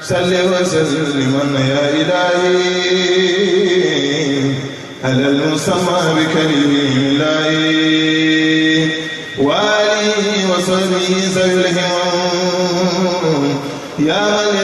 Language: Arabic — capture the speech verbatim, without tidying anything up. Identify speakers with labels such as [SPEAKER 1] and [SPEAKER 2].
[SPEAKER 1] صل وسلم يا إلهي على المسمى بكريم الله وآله وصحبه ذوي الهمم يا من